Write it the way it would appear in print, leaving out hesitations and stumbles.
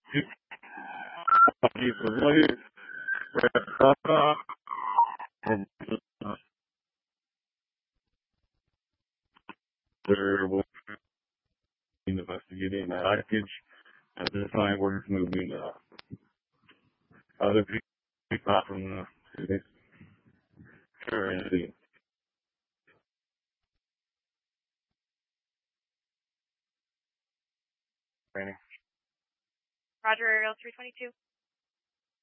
There was investigating that package. At this time, we're moving other people out from the currency. Training. Roger, Aerial 322.